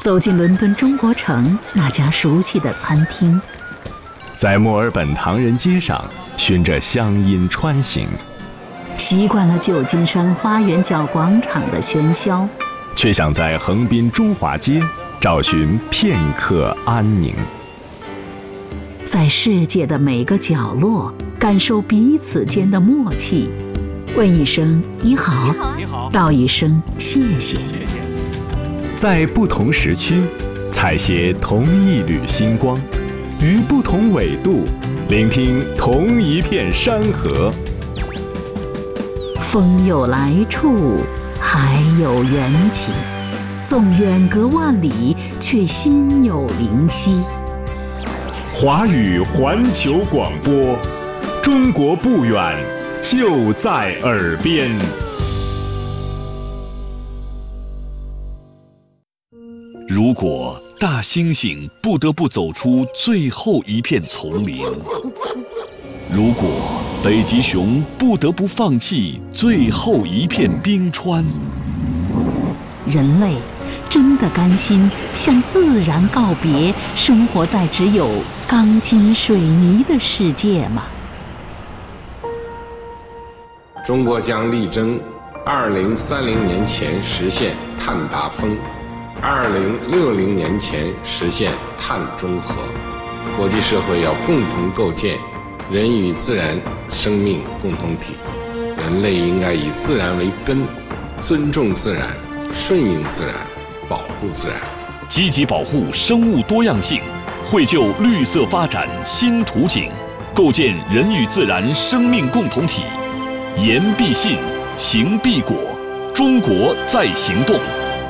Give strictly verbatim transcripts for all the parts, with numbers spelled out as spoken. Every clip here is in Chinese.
走进伦敦中国城那家熟悉的餐厅， 在墨尔本唐人街上循着乡音穿行， 习惯了旧金山花园角广场的喧嚣， 却想在横滨中华街找寻片刻安宁。 在世界的每个角落感受彼此间的默契，问一声你好， 你好， 道一声谢谢。 在不同时区采撷同一缕星光，于不同纬度聆听同一片山河。 风有来处，海有缘起，纵远隔万里，却心有灵犀。 华语环球广播，中国不远，就在耳边。 如果大猩猩不得不走出最后一片丛林，如果北极熊不得不放弃最后一片冰川， 人类真的甘心向自然告别，生活在只有钢筋水泥的世界吗？ 中国将力争二零三零年前实现碳达峰，二零六零年前实现碳中和。国际社会要共同构建人与自然生命共同体，人类应该以自然为根，尊重自然，顺应自然，保护自然， 积极保护生物多样性，绘就绿色发展新图景，构建人与自然生命共同体。言必信，行必果，中国在行动。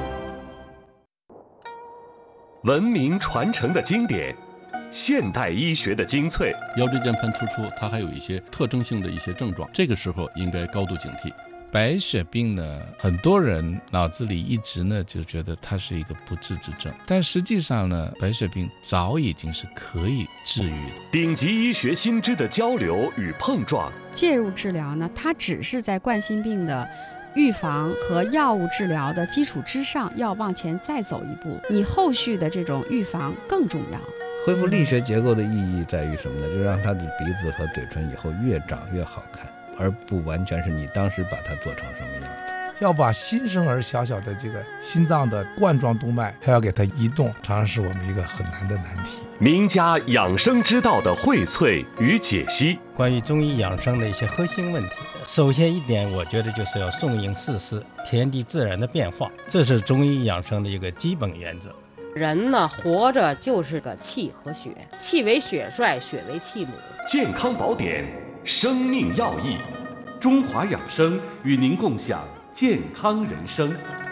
文明传承的经典，现代医学的精粹。 腰椎间盘突出，它还有一些特征性的一些症状，这个时候应该高度警惕。白血病呢，很多人脑子里一直呢就觉得它是一个不治之症，但实际上呢，白血病早已经是可以治愈的。 顶级医学新知的交流与碰撞， 介入治疗呢，它只是在冠心病的预防和药物治疗的基础之上，要往前再走一步，你后续的这种预防更重要。 恢复力学结构的意义在于什么呢？就让他的鼻子和嘴唇以后越长越好看，而不完全是你当时把它做成什么样的。 要把新生儿小小的这个心脏的冠状动脉还要给它移动，常常是我们一个很难的难题。 名家养生之道的荟萃与解析， 关于中医养生的一些核心问题，首先一点，我觉得就是要顺应四时，天地自然的变化，这是中医养生的一个基本原则。 人呢，活着就是个气和血，气为血帅，血为气母。 健康宝典，生命要义，中华养生与您共享健康人生。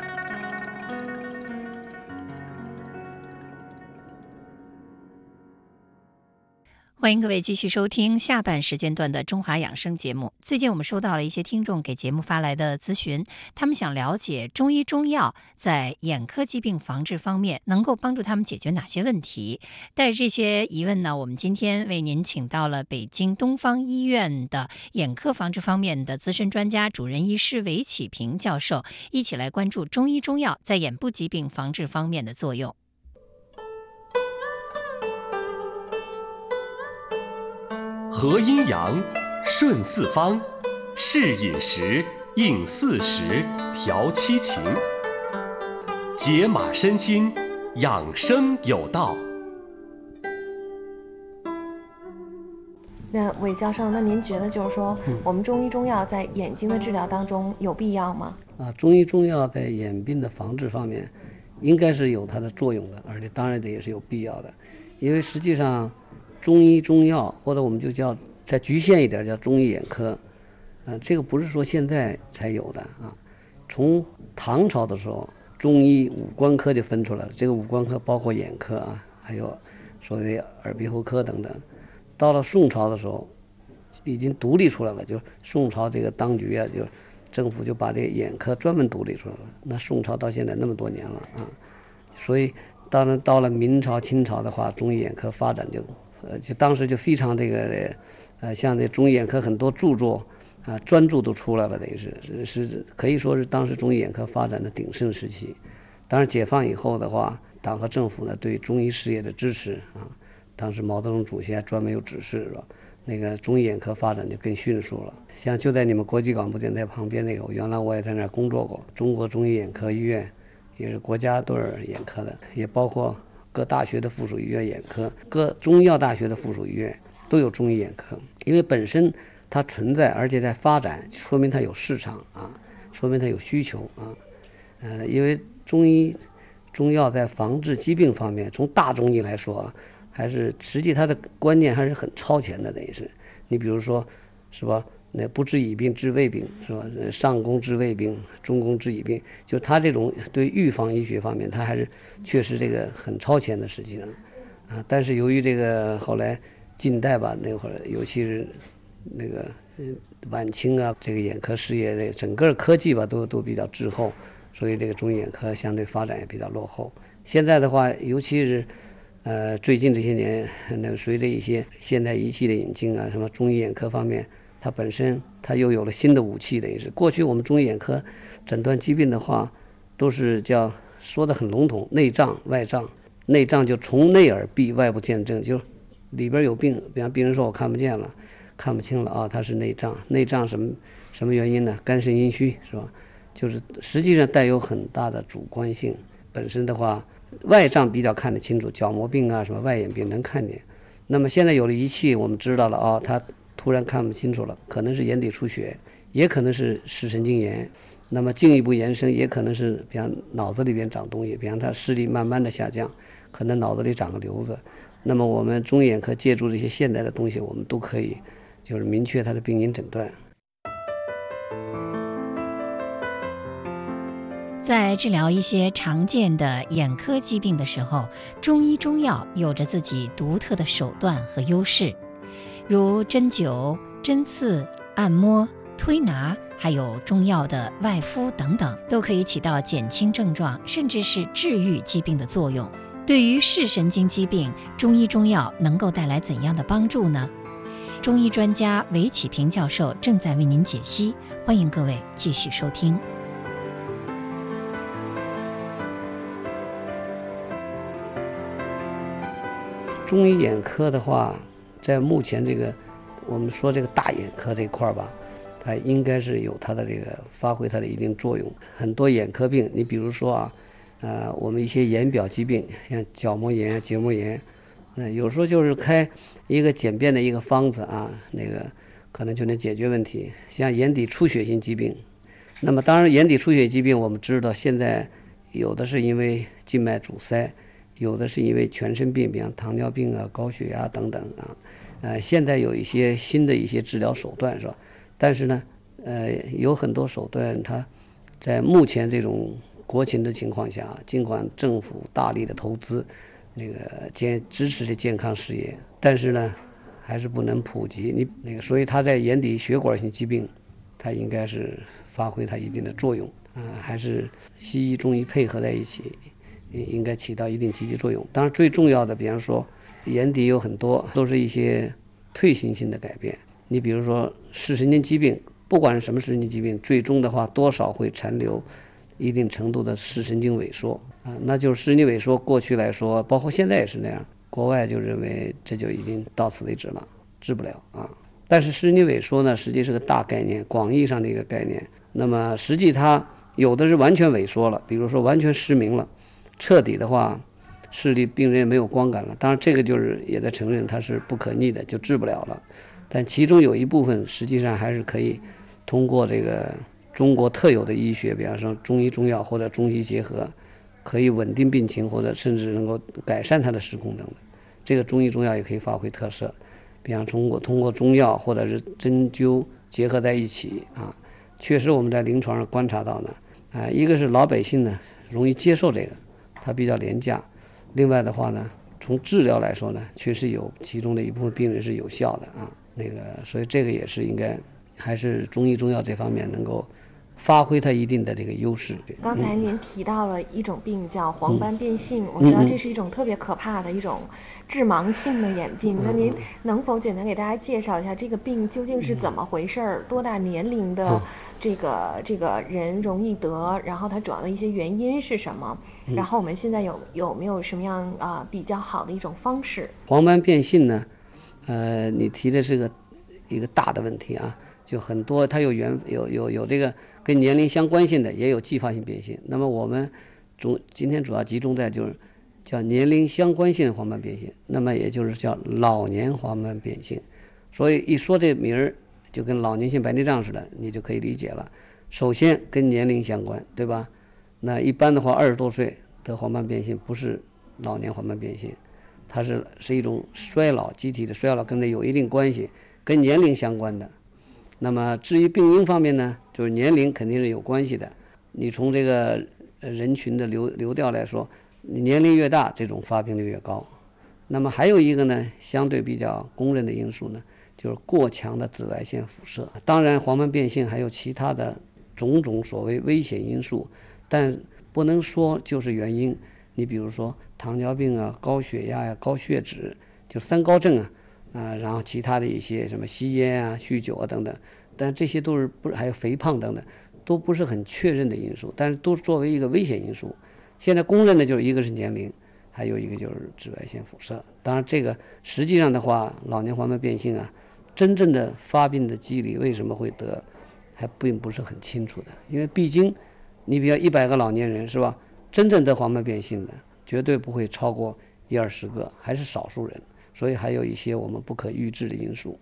欢迎各位继续收听下半时间段的中华养生节目。最近我们收到了一些听众给节目发来的咨询，他们想了解中医中药在眼科疾病防治方面能够帮助他们解决哪些问题。带着这些疑问呢，我们今天为您请到了北京东方医院的眼科防治方面的资深专家主任医师韦启平教授，一起来关注中医中药在眼部疾病防治方面的作用。 合阴阳，顺四方，适饮食，应四时，调七情，解码身心，养生有道。 那韦教授，那您觉得就是说，嗯、我们中医中药在眼睛的治疗当中有必要吗？ 啊，中医中药在眼病的防治方面，应该是有它的作用的，而且当然的也是有必要的，因为实际上。中医中药，或者我们就叫再局限一点叫中医眼科，呃，这个不是说现在才有的啊。从唐朝的时候，中医五官科就分出来了，这个五官科包括眼科啊，还有所谓耳鼻喉科等等。到了宋朝的时候，已经独立出来了，就宋朝这个当局啊，就政府就把这个眼科专门独立出来了。那宋朝到现在那么多年了啊，所以当然到了明朝、清朝的话，中医眼科发展就。呃，就当时就非常这个，呃，像这中医眼科很多著作啊，专著都出来了，等于是是是可以说是当时中医眼科发展的鼎盛时期。当然解放以后的话， 党和政府呢对中医事业的支持啊，当时毛泽东主席还专门有指示，是吧？那个中医眼科发展就更迅速了。像就在你们国际广播电台旁边那个，原来我也在那儿工作过，中国中医眼科医院也是国家队眼科的，也包括各大学的附属医院眼科，各中医药大学的附属医院都有中医眼科。因为本身它存在，而且在发展，说明它有市场啊，说明它有需求啊。呃，因为中医中药在防治疾病方面，从大中医来说啊，还是实际它的观念还是很超前的，等于是你比如说，是吧？那不治已病治未病，是吧？上工治未病，中工治已病，就它这种对预防医学方面，它还是确实这个很超前的，实际上啊。但是由于这个后来近代吧，那会儿尤其是那个晚清啊，这个眼科事业的整个科技吧，都都比较滞后，所以这个中医眼科相对发展也比较落后。现在的话，尤其是呃最近这些年，那个随着一些现代仪器的引进啊，什么中医眼科方面，它本身它又有了新的武器，等于是过去我们中医眼科诊断疾病的话，都是叫说的很笼统，内脏外脏，内脏就从内而闭，外部见证，就里边有病，比方病人说我看不见了，看不清了啊，它是内脏，内脏什么什么原因呢？肝肾阴虚，是吧？就是实际上带有很大的主观性。本身的话，外脏比较看得清楚，角膜病啊，什么外眼病能看见。那么现在有了仪器，我们知道了啊，它突然看不清楚了，可能是眼底出血，也可能是视神经炎。那么进一步延伸，也可能是比方脑子里边长东西，比方它视力慢慢的下降，可能脑子里长个瘤子。那么我们中医眼科借助这些现代的东西，我们都可以就是明确它的病因诊断。 在治疗一些常见的眼科疾病的时候，中医中药有着自己独特的手段和优势，如针灸、针刺、按摩、推拿，还有中药的外敷等等，都可以起到减轻症状，甚至是治愈疾病的作用。对于视神经疾病，中医中药能够带来怎样的帮助呢？中医专家韦启平教授正在为您解析，欢迎各位继续收听。 中医眼科的话，在目前这个我们说这个大眼科这块吧，它应该是有它的这个发挥它的一定作用。很多眼科病，你比如说啊，呃，我们一些眼表疾病，像角膜炎、结膜炎，那有时候就是开一个简便的一个方子啊，那个可能就能解决问题。像眼底出血性疾病，那么当然眼底出血疾病，我们知道现在有的是因为静脉阻塞。有的是因为全身病，比方糖尿病啊、高血压等等啊，呃，现在有一些新的一些治疗手段，是吧？但是呢，呃，有很多手段，它在目前这种国情的情况下，尽管政府大力的投资，那个健支持这健康事业，但是呢，还是不能普及。你那个，所以它在眼底血管性疾病，它应该是发挥它一定的作用啊、呃，还是西医、中医配合在一起。应该起到一定积极作用。当然最重要的，比方说眼底有很多都是一些退行性的改变。你比如说视神经疾病，不管是什么视神经疾病，最终的话多少会残留一定程度的视神经萎缩啊，那就是视神经萎缩。过去来说，包括现在也是那样，国外就认为这就已经到此为止了，治不了啊。但是视神经萎缩呢，实际是个大概念，广义上的一个概念。那么实际它有的是完全萎缩了，比如说完全失明了。彻底的话，视力病人也没有光感了。当然，这个就是也在承认它是不可逆的，就治不了了。但其中有一部分实际上还是可以通过这个中国特有的医学，比方说中医中药或者中西结合，可以稳定病情，或者甚至能够改善它的视功能的。这个中医中药也可以发挥特色，比方通过通过中药或者是针灸结合在一起啊，确实我们在临床上观察到呢，啊，一个是老百姓呢容易接受这个。它比较廉价，另外的话呢，从治疗来说呢，确实有其中的一部分病人是有效的啊。那个，所以这个也是应该，还是中医中药这方面能够发挥它一定的这个优势。 刚才您提到了一种病叫黄斑变性，嗯、我知道这是一种特别可怕的一种致盲性的眼病。嗯、那您能否简单给大家介绍一下这个病究竟是怎么回事儿？嗯、多大年龄的这个、嗯、这个人容易得？然后它主要的一些原因是什么？嗯、然后我们现在有有没有什么样啊、呃、比较好的一种方式？ 黄斑变性呢，呃，你提的是个一个大的问题啊。就很多，它有原有有有这个跟年龄相关性的，也有继发性变性。那么我们主今天主要集中在就是叫年龄相关性黄斑变性，那么也就是叫老年黄斑变性。所以一说这名儿，就跟老年性白内障似的，你就可以理解了。首先跟年龄相关，对吧？那一般的话，二十多岁得黄斑变性不是老年黄斑变性，它是是一种衰老，机体的衰老跟这有一定关系，跟年龄相关的。那么至于病因方面呢，就是年龄肯定是有关系的。你从这个人群的流流调来说，你年龄越大，这种发病率越高。那么还有一个呢，相对比较公认的因素呢，就是过强的紫外线辐射。当然，黄斑变性还有其他的种种所谓危险因素，但不能说就是原因。你比如说糖尿病啊、高血压呀、啊、高血脂，就三高症啊。啊，然后其他的一些什么吸烟啊、酗酒啊等等，但这些都是不还有肥胖等等，都不是很确认的因素，但是都作为一个危险因素。现在公认的就是一个是年龄，还有一个就是紫外线辐射。当然，这个实际上的话，老年黄斑变性啊，真正的发病的机理为什么会得，还并不是很清楚的。因为毕竟，你比如一百个老年人是吧，真正得黄斑变性的绝对不会超过一二十个，还是少数人。所以还有一些我们不可预知的因素。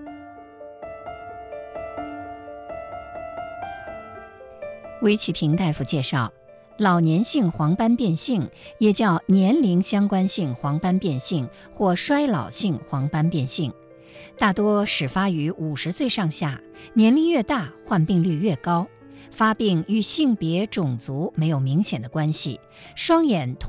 韦启平大夫介绍，老年性黄斑变性也叫年龄相关性黄斑变性或衰老性黄斑变性，大多始发于五十岁上下，年龄越大，患病率越高。发病与性别、种族没有明显的关系，双眼同